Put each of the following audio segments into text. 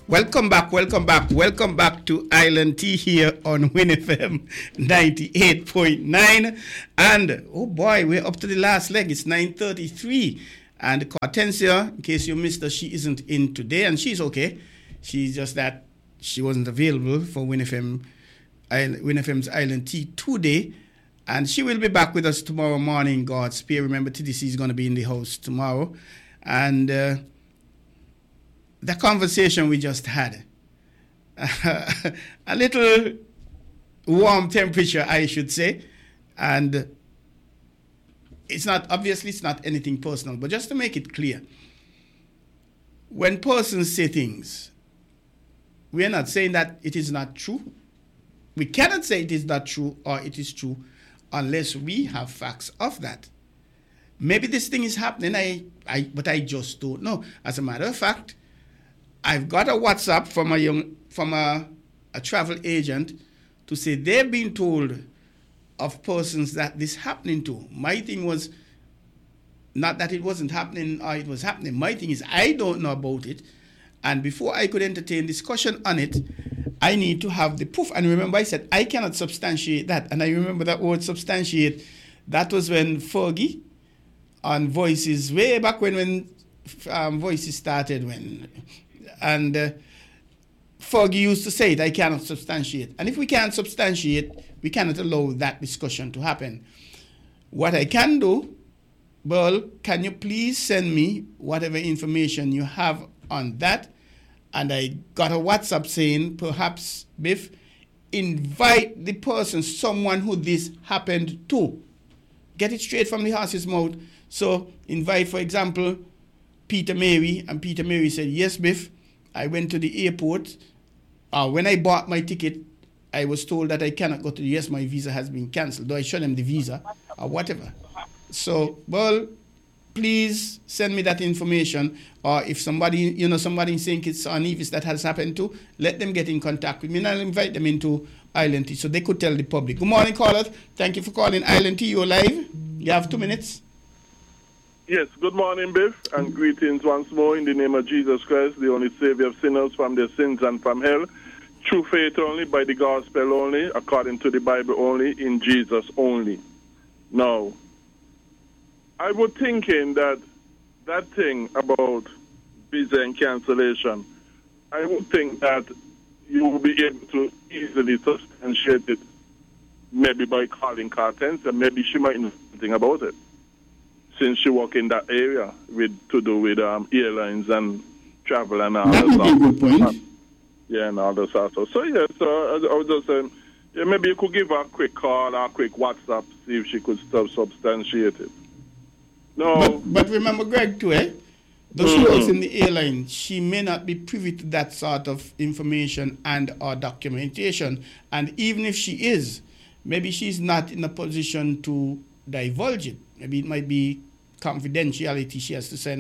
Welcome back to Island Tea here on Win FM 98.9. And oh boy, we're up to the last leg. It's 9:33. And Hortensia, in case you missed her, she isn't in today, and she's okay. She's just that she wasn't available for Win FM's Island Tea today. And she will be back with us tomorrow morning, God's spare. Remember, TDC is going to be in the house tomorrow. And the conversation we just had, a little warm temperature, I should say. And it's not anything personal, but just to make it clear, when persons say things, we are not saying that it is not true. We cannot say it is not true or it is true unless we have facts of that. Maybe this thing is happening, but I just don't know. As a matter of fact, I've got a WhatsApp from a travel agent to say they've been told of persons that this happening to. My thing was not that it wasn't happening or it was happening. My thing is I don't know about it. And before I could entertain discussion on it, I need to have the proof. And remember, I said I cannot substantiate that. And I remember that word substantiate. That was when Fergie on Voices, way back when Voices started, and Fergie used to say it, I cannot substantiate. And if we can't substantiate, we cannot allow that discussion to happen. What I can do, well, can you please send me whatever information you have on that? And I got a WhatsApp saying, perhaps, Biff, invite the person, someone who this happened to. Get it straight from the horse's mouth. So invite, for example, Peter Mary. And Peter Mary said, yes, Biff, I went to the airport. When I bought my ticket, I was told that I cannot go to the US. My visa has been cancelled. Though I showed them the visa or whatever. So, well, please send me that information. Or if somebody think it's on Evis that has happened to, let them get in contact with me and I'll invite them into Island Tea so they could tell the public. Good morning, callers. Thank you for calling Island Tea. You're live. You have 2 minutes. Yes, good morning, Biff, and greetings once more in the name of Jesus Christ, the only Savior of sinners from their sins and from hell. True faith only, by the gospel only, according to the Bible only, in Jesus only. Now, I was thinking that thing about visa and cancellation, I would think that you will be able to easily substantiate it, maybe by calling Cartens, and maybe she might know something about it, since she work in that area to do with airlines and travel and all that. That would be a good point. Yeah, and all that stuff. So yeah, so I was just saying, yeah, maybe you could give her a quick call or a quick WhatsApp, see if she could substantiate it. No. But remember, Greg, too, though she works in the airline, she may not be privy to that sort of information and or documentation. And even if she is, maybe she's not in a position to divulge it. Maybe it might be confidentiality she has to sign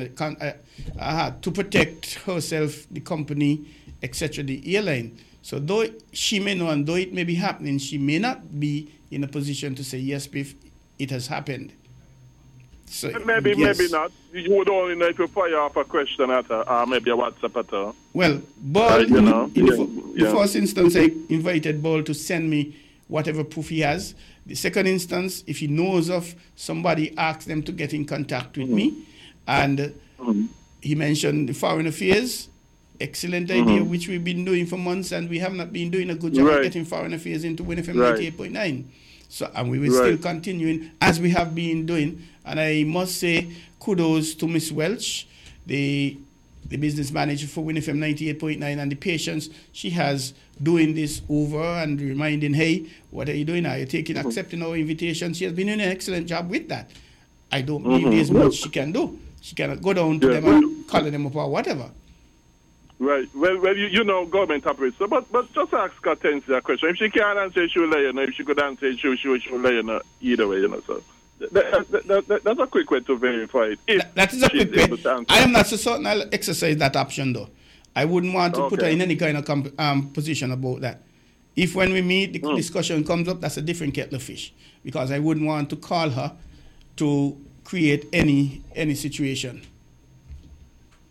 to protect herself, the company, etc., the airline. So though she may know and though it may be happening, she may not be in a position to say, yes, Biff, it has happened. So, maybe not. You would only know if you fire off a question at her, or maybe a WhatsApp at her. Well, Ball, in the first instance, I invited Ball to send me whatever proof he has. The second instance, if he knows of somebody, ask them to get in contact with me. And he mentioned the foreign affairs. Excellent idea, which we've been doing for months, and we have not been doing a good job of getting foreign affairs into Win FM 98.9. So, and we will still continuing as we have been doing. And I must say kudos to Miss Welch, the business manager for Win FM 98.9, and the patience she has doing this over and reminding, hey, what are you doing? Are you accepting our invitation? She has been doing an excellent job with that. I don't believe there's much she can do. She cannot go down to them and call them up or whatever. Right. Well, you know, government operates. So, but just ask Hortensia a question. If she can't answer, she will let you know. If she could answer, she will let you know. Either way, you know. So that's a quick way to verify it. That is a quick way. I am not so certain I'll exercise that option, though. I wouldn't want to put her in any kind of position about that. If when we meet, the discussion comes up, that's a different kettle of fish. Because I wouldn't want to call her to create any situation.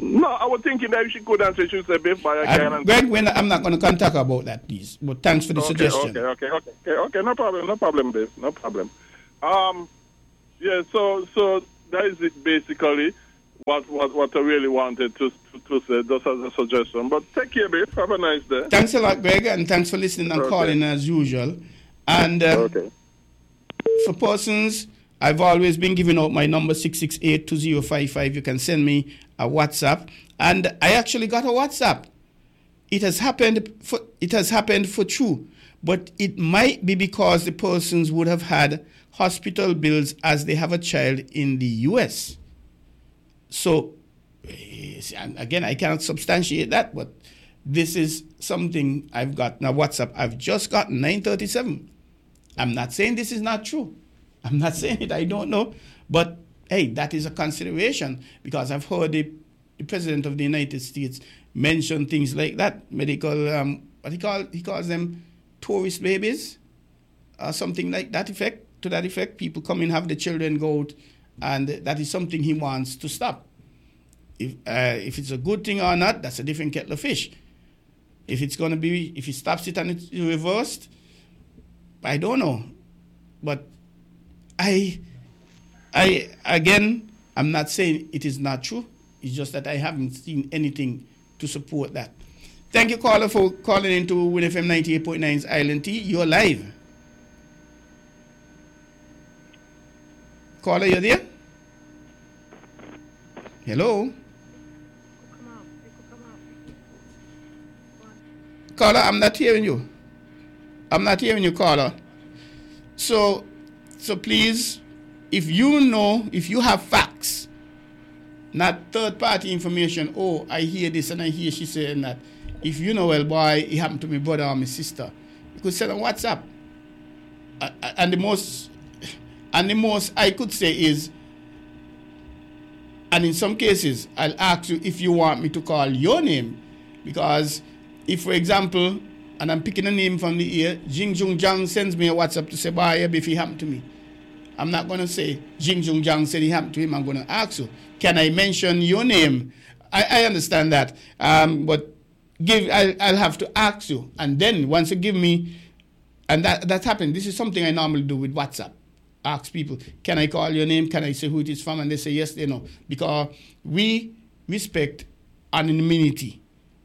No, I was thinking that she could answer. She said, Biff, but I can't. Greg, I'm not going to contact her about that, please. But thanks for the suggestion. Okay. No problem, Biff. No problem. Yeah. So that is it basically. What I really wanted to say, just as a suggestion. But take care, Biff. Have a nice day. Thanks a lot, Greg, and thanks for listening and calling as usual. And for persons, I've always been giving out my number 668-2055. You can send me a WhatsApp, and I actually got a WhatsApp. It has happened for true, but it might be because the persons would have had hospital bills as they have a child in the U.S. So, again, I cannot substantiate that, but this is something I've got. Now, WhatsApp, I've just got 937. I'm not saying this is not true. I'm not saying it, I don't know. But, hey, that is a consideration because I've heard the President of the United States mention things like that, medical, what he calls them, tourist babies, or something like that effect. To that effect, people come in, have the children go out, and that is something he wants to stop. If it's a good thing or not, that's a different kettle of fish. If he stops it and it's reversed, I don't know. But again, I'm not saying it is not true. It's just that I haven't seen anything to support that. Thank you, caller, for calling into Win FM 98.9's Island T. You're live. Caller, you there? Hello? Caller, I'm not hearing you. I'm not hearing you, caller. So please, if you have facts, not third-party information, oh, I hear this and I hear she saying that. If you know, well, boy, it happened to my brother or my sister, you could send on WhatsApp. And the most I could say is, and in some cases, I'll ask you if you want me to call your name, because if, for example, and I'm picking a name from the ear, Jing Jung Jang sends me a WhatsApp to say, boy, if it happened to me. I'm not going to say Jing Jung Jang said it happened to him. I'm going to ask you, can I mention your name? I understand that, but I'll have to ask you. And then once you give me, and that happened, this is something I normally do with WhatsApp. Ask people, can I call your name? Can I say who it is from? And they say yes, they know. Because we respect anonymity.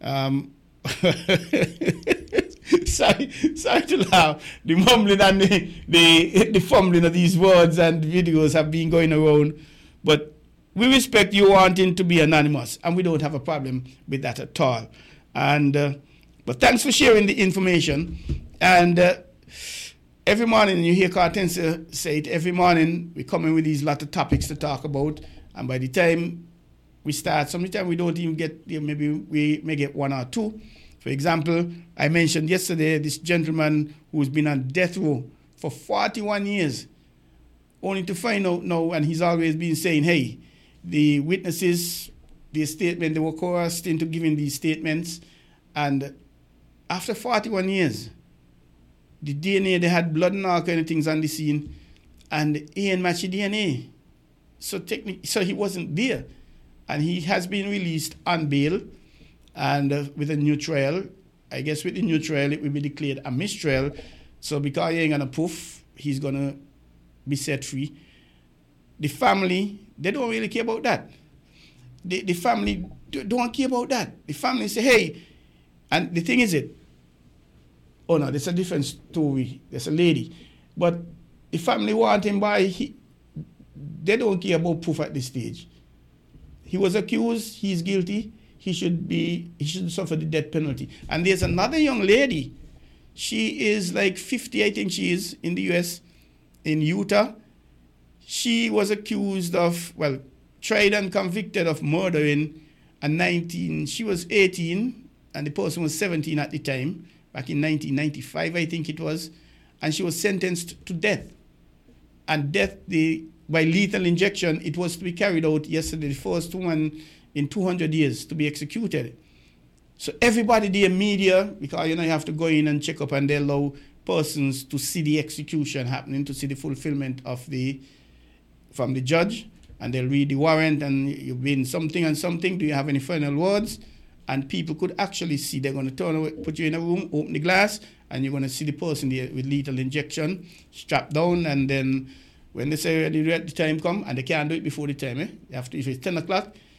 Sorry to laugh. The mumbling and the fumbling of these words and videos have been going around. But we respect you wanting to be anonymous, and we don't have a problem with that at all. And but thanks for sharing the information. And every morning you hear Cartensa say it. Every morning we come in with these lot of topics to talk about, and by the time we start, sometimes we don't even get there. Maybe we may get one or two. For example, I mentioned yesterday this gentleman who's been on death row for 41 years, only to find out now, and he's always been saying, hey, the witnesses, their statement, they were coerced into giving these statements, and after 41 years, the DNA, they had blood and all kind of things on the scene, and it ain't matched DNA. So he wasn't there, and he has been released on bail. And with a new trial, I guess with the new trial, it will be declared a mistrial. So because he ain't gonna poof, he's gonna be set free. The family, they don't really care about that. The family don't care about that. The family say, hey, and the thing is oh no, there's a different story. There's a lady. But the family want him they don't care about poof at this stage. He was accused, he's guilty. He should suffer the death penalty. And there's another young lady. She is like 50, I think she is, in the U.S., in Utah. She was accused of, tried and convicted of murdering she was 18, and the person was 17 at the time, back in 1995, I think it was, and she was sentenced to death. And death, by lethal injection, it was to be carried out yesterday, the first one in 200 years to be executed. So everybody, the media, because you have to go in and check up, and they allow persons to see the execution happening, to see the fulfillment of from the judge and they'll read the warrant, and you've been something and something. Do you have any final words? And people could actually see. They're going to turn away, put you in a room, open the glass, and you're going to see the person there with lethal injection strapped down. And then when they say the time come, and they can't do it before the time, you have to, if it's 10 o'clock,